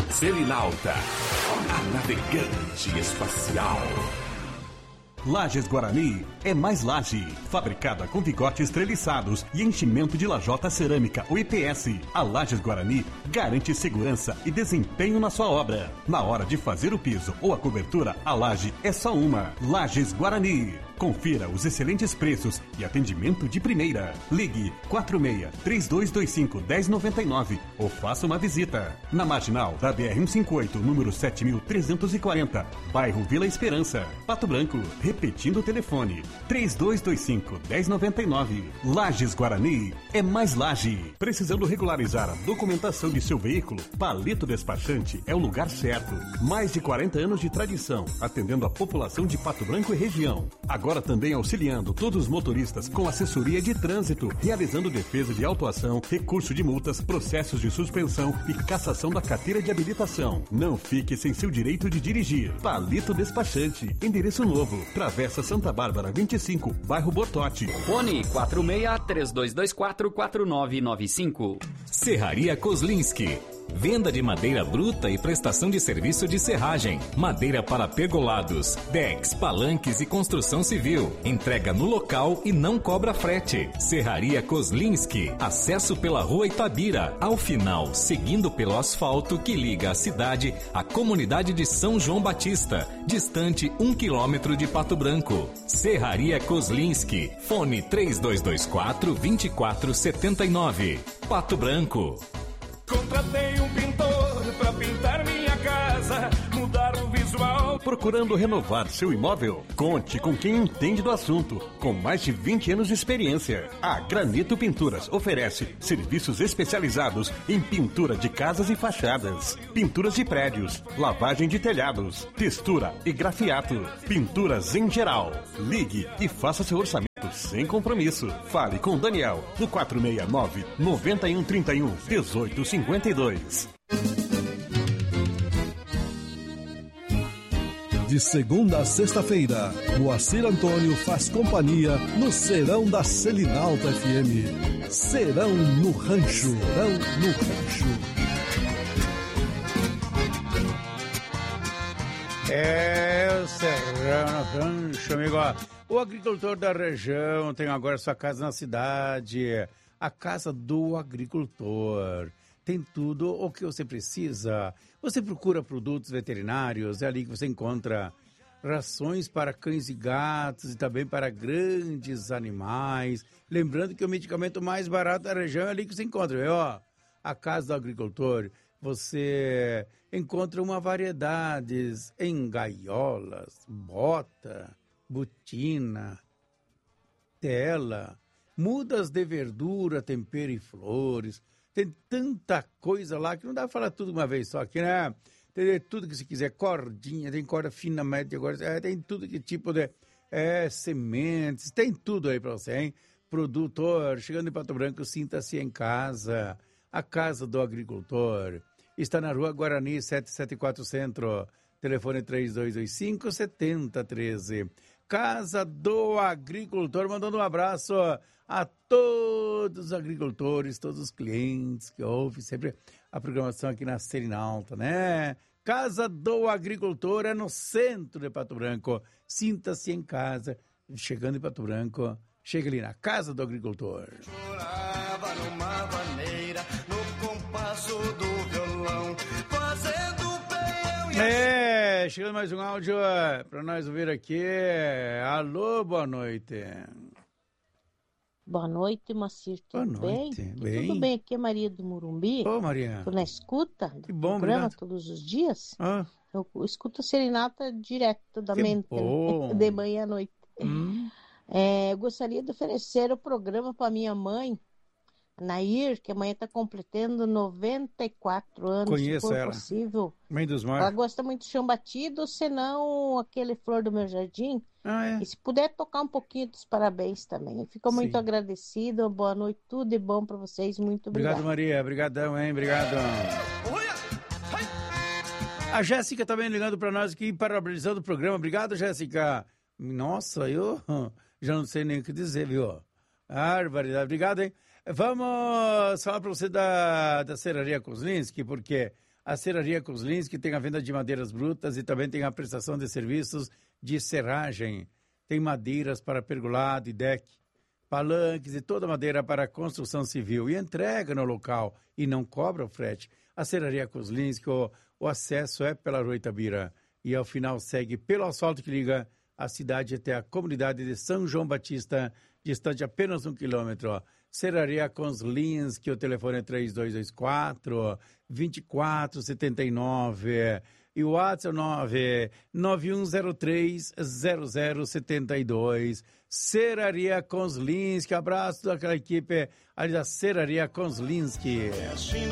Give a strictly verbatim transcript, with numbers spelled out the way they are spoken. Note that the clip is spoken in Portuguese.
Selinalta, a navegante espacial. Lajes Guarani é mais laje, fabricada com vigotes treliçados e enchimento de lajota cerâmica, o I P S. A Lajes Guarani garante segurança e desempenho na sua obra. Na hora de fazer o piso ou a cobertura, a laje é só uma. Lajes Guarani. Confira os excelentes preços e atendimento de primeira. Ligue quatro seis, três dois dois cinco, um zero nove nove ou faça uma visita. Na marginal da B R cento e cinquenta e oito, número sete mil trezentos e quarenta, bairro Vila Esperança, Pato Branco. Repetindo o telefone, três dois dois cinco, um zero nove nove. Lajes Guarani é mais laje. Precisando regularizar a documentação de seu veículo? Palito Despachante é o lugar certo. Mais de quarenta anos de tradição, atendendo a população de Pato Branco e região. Agora Agora também auxiliando todos os motoristas com assessoria de trânsito, realizando defesa de autuação, recurso de multas, processos de suspensão e cassação da carteira de habilitação. Não fique sem seu direito de dirigir. Palito Despachante, endereço novo, Travessa Santa Bárbara vinte e cinco, bairro Bortote. Fone quatro seis, três dois dois quatro, quatro nove nove cinco. Serraria Kozlinski. Venda de madeira bruta e prestação de serviço de serragem. Madeira para pergolados, decks, palanques e construção civil. Entrega no local e não cobra frete. Serraria Kozlinski. Acesso pela rua Itabira. Ao final, seguindo pelo asfalto que liga a cidade à comunidade de São João Batista. Distante um quilômetro de Pato Branco. Serraria Kozlinski. Fone três dois dois quatro, dois quatro sete nove. Pato Branco. Contratei um pintor pra pintar minha casa, mudar o visual. Procurando renovar seu imóvel? Conte com quem entende do assunto, com mais de vinte anos de experiência. A Granito Pinturas oferece serviços especializados em pintura de casas e fachadas, pinturas de prédios, lavagem de telhados, textura e grafiato, pinturas em geral. Ligue e faça seu orçamento sem compromisso. Fale com Daniel no quatro seis nove, nove um três um, um oito cinco dois. De segunda a sexta-feira, Moacir Antônio faz companhia no Serão da Selinalta F M. Serão no Rancho. Serão no Rancho. É o Serão no Rancho, amigo. O agricultor da região tem agora sua casa na cidade. A Casa do Agricultor. Tem tudo o que você precisa. Você procura produtos veterinários, é ali que você encontra rações para cães e gatos e também para grandes animais. Lembrando que o medicamento mais barato da região é ali que você encontra. É, ó, a Casa do Agricultor. Você encontra uma variedade em gaiolas, bota, botina, tela, mudas de verdura, tempero e flores. Tem tanta coisa lá que não dá pra falar tudo uma vez só aqui, né? Tem tudo que você quiser, cordinha, tem corda fina, média, agora é, tem tudo que tipo de é, sementes, tem tudo aí pra você, hein? Produtor, chegando em Pato Branco, sinta-se em casa. A Casa do Agricultor está na Rua Guarani, setecentos e setenta e quatro Centro. Telefone três dois dois cinco, sete zero um três. Casa do Agricultor, mandando um abraço a todos os agricultores, todos os clientes que ouvem sempre a programação aqui na Selinalta, né? Casa do Agricultor é no centro de Pato Branco. Sinta-se em casa. Chegando em Pato Branco, chega ali na Casa do Agricultor. Chorava numa vaneira, no compasso do violão, fazendo peão e É, chegando mais um áudio para nós ouvir aqui. Alô, boa noite. Boa noite, Moacir. Tudo boa noite. bem? Bem. Tudo bem, aqui é Maria do Morumbi. Ô, Maria. Tô na escuta do Que bom, programa obrigado. todos os dias. Ah. Eu, eu escuto a Serenata direto da mente, bom. de manhã à noite. Hum. É, eu gostaria de oferecer o programa para minha mãe, Nair, que amanhã está completando noventa e quatro anos, Conheço se for ela. possível. Mãe dos Ela Mar. gosta muito de chão batido, senão aquele Flor do Meu Jardim. Ah, é. E se puder tocar um pouquinho dos parabéns também. Eu fico muito Sim. agradecida. Boa noite, tudo de bom para vocês. Muito obrigada. Obrigado, Maria. Obrigadão, hein? Obrigado. A Jéssica também ligando para nós aqui, parabenizando o programa. Obrigado, Jéssica. Nossa, eu já não sei nem o que dizer, viu? Barbaridade. Obrigado, hein? Vamos falar para você da, da Serraria Kozlinski, porque A Serraria Kozlinski tem a venda de madeiras brutas e também tem a prestação de serviços de serragem. Tem madeiras para pergolado e deck, palanques e toda madeira para construção civil. E entrega no local e não cobra o frete. A Serraria Kozlinski, o, o acesso é pela Rua Itabira. E ao final segue pelo asfalto que liga a cidade até a comunidade de São João Batista, distante apenas um quilômetro. Serraria Kozlinski, o telefone é três dois dois quatro, dois quatro sete nove e o WhatsApp é nove nove um zero três zero zero sete dois. Serraria Kozlinski, abraço daquela equipe ali da Serraria Kozlinski.